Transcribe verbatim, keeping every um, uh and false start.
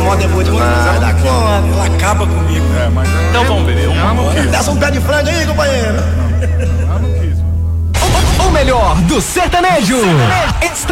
moto é boa demais, dá conta. Ela acaba comigo. É, mas eu- Então vamos beber Ela não uma. quis. Desce um pé de frango aí, companheiro. Ela não quis. O melhor do sertanejo.